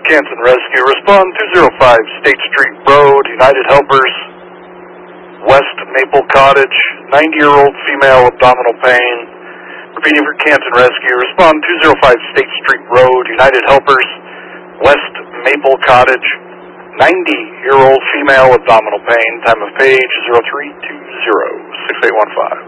Canton Rescue. Respond 205 State Street Road, United Helpers, West Maple Cottage, 90-year-old female, abdominal pain. Repeating for Canton Rescue. Respond 205 State Street Road, United Helpers, West Maple Cottage, 90-year-old female, abdominal pain. Time of page 0320-6815.